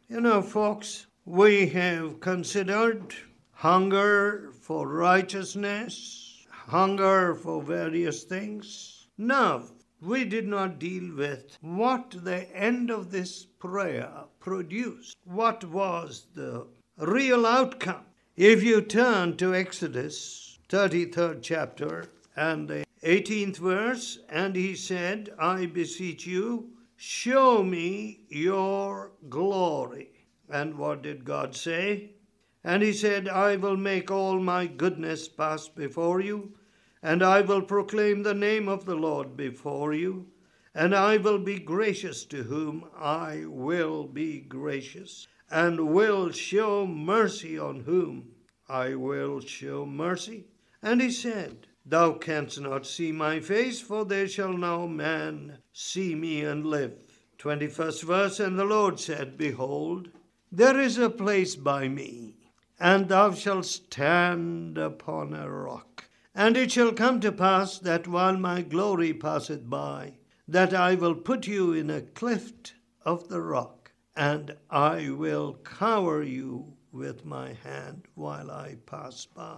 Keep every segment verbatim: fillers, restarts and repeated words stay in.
You know, folks, we have considered hunger for righteousness, hunger for various things. Now, we did not deal with what the end of this prayer produced. What was the real outcome? If you turn to Exodus thirty-third chapter and the eighteenth verse, and he said, I beseech you, show me your glory. And what did God say? And he said, I will make all my goodness pass before you, and I will proclaim the name of the Lord before you, and I will be gracious to whom I will be gracious, and will show mercy on whom I will show mercy. And he said, Thou canst not see my face, for there shall no man see me and live. twenty-first verse, and the Lord said, Behold, there is a place by me, and thou shalt stand upon a rock. And it shall come to pass that while my glory passeth by, that I will put you in a cleft of the rock, and I will cover you with my hand while I pass by.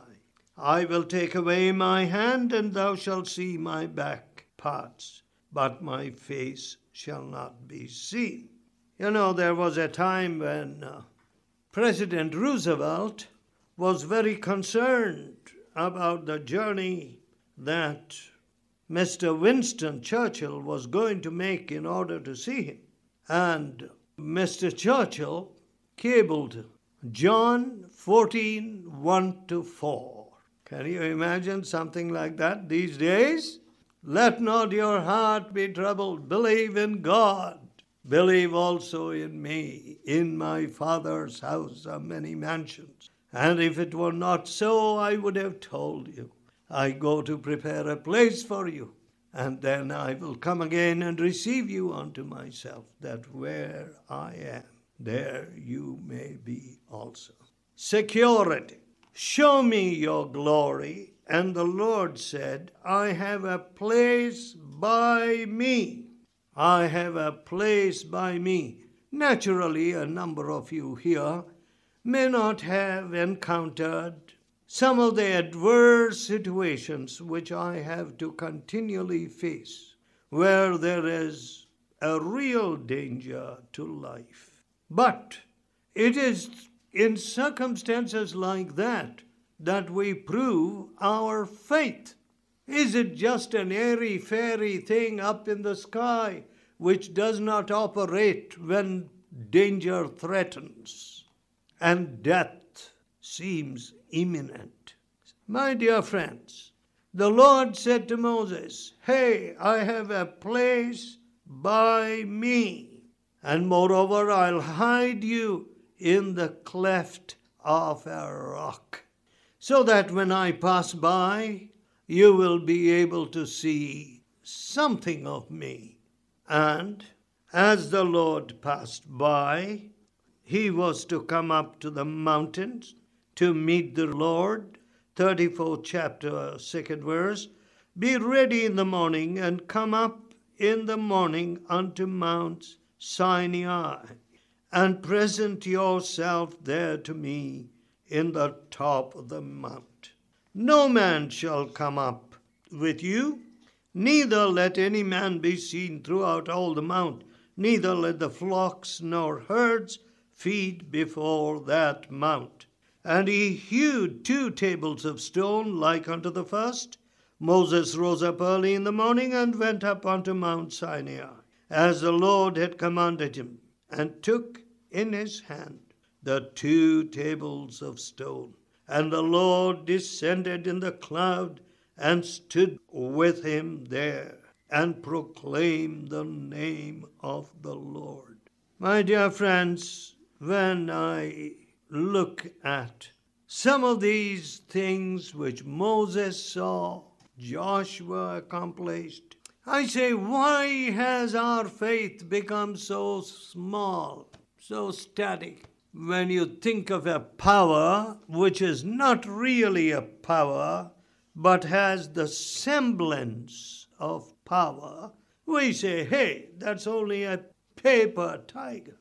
I will take away my hand, and thou shalt see my back parts, but my face shall not be seen. You know, there was a time when uh, President Roosevelt was very concerned about the journey that Mister Winston Churchill was going to make in order to see him. And Mister Churchill cabled John fourteen, one to four. Can you imagine something like that these days? Let not your heart be troubled. Believe in God. Believe also in me. In my Father's house are many mansions. And if it were not so, I would have told you. I go to prepare a place for you. And then I will come again and receive you unto myself, that where I am, there you may be also. Security. Show me your glory. And the Lord said, I have a place by me. I have a place by me. Naturally, a number of you here may not have encountered some of the adverse situations which I have to continually face, where there is a real danger to life. But it is in circumstances like that that we prove our faith. Is it just an airy-fairy thing up in the sky which does not operate when danger threatens and death seems imminent? My dear friends, the Lord said to Moses, Hey, I have a place by me, and moreover I'll hide you in the cleft of a rock, so that when I pass by, you will be able to see something of me. And as the Lord passed by, he was to come up to the mountains to meet the Lord. thirty-fourth chapter, second verse. Be ready in the morning and come up in the morning unto Mount Sinai, and present yourself there to me in the top of the mount. No man shall come up with you, neither let any man be seen throughout all the mount, neither let the flocks nor herds feed before that mount. And he hewed two tables of stone like unto the first. Moses rose up early in the morning and went up unto Mount Sinai, as the Lord had commanded him, and took in his hand the two tables of stone. And the Lord descended in the cloud and stood with him there, and proclaimed the name of the Lord. My dear friends, when I look at some of these things which Moses saw, Joshua accomplished, I say, why has our faith become so small, so static? When you think of a power which is not really a power, but has the semblance of power, we say, hey, that's only a paper tiger.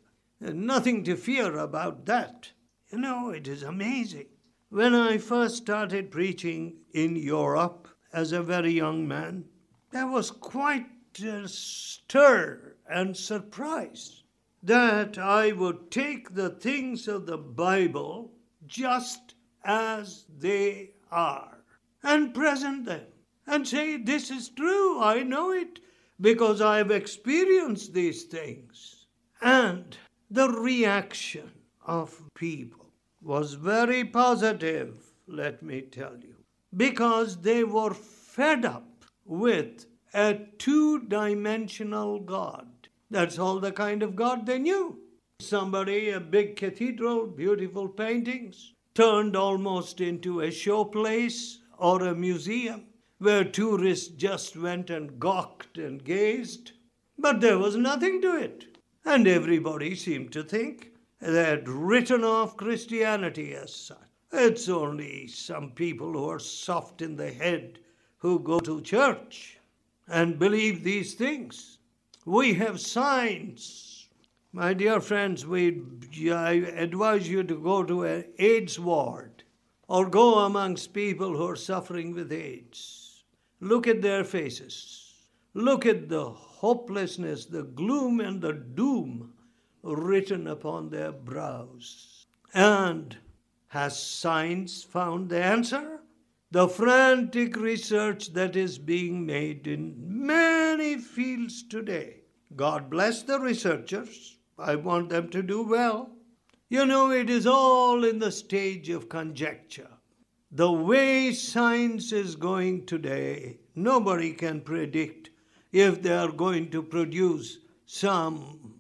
Nothing to fear about that. You know, it is amazing. When I first started preaching in Europe as a very young man, there was quite a stir and surprise that I would take the things of the Bible just as they are and present them and say, this is true, I know it because I've experienced these things. And the reaction of people was very positive, let me tell you, because they were fed up with a two-dimensional God. That's all the kind of God they knew. Somebody, a big cathedral, beautiful paintings, turned almost into a showplace or a museum where tourists just went and gawked and gazed. But there was nothing to it. And everybody seemed to think they had written off Christianity as such. It's only some people who are soft in the head who go to church and believe these things. We have signs. My dear friends, we, I advise you to go to an AIDS ward or go amongst people who are suffering with AIDS. Look at their faces. Look at the hopelessness, the gloom and the doom written upon their brows. And has science found the answer? The frantic research that is being made in many fields today. God bless the researchers. I want them to do well. You know, it is all in the stage of conjecture. The way science is going today, nobody can predict if they are going to produce some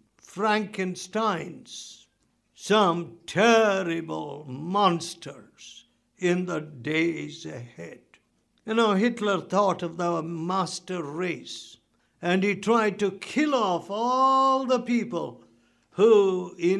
Frankensteins, some terrible monsters in the days ahead. You know, Hitler thought of the master race, and he tried to kill off all the people who in